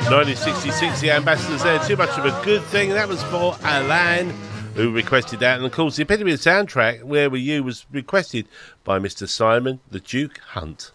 1966, the Ambassadors there. Too Much of a Good Thing. That was for Alain, who requested that. And of course, the Epitome of the Soundtrack, Where Were You, was requested by Mr. Simon the Duke Hunt.